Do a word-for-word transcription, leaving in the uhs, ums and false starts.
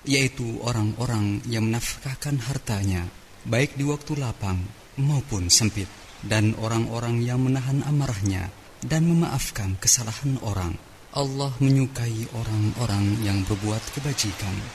yaitu orang-orang yang menafkahkan hartanya, baik di waktu lapang maupun sempit, dan orang-orang yang menahan amarahnya dan memaafkan kesalahan orang. Allah menyukai orang-orang yang berbuat kebajikan.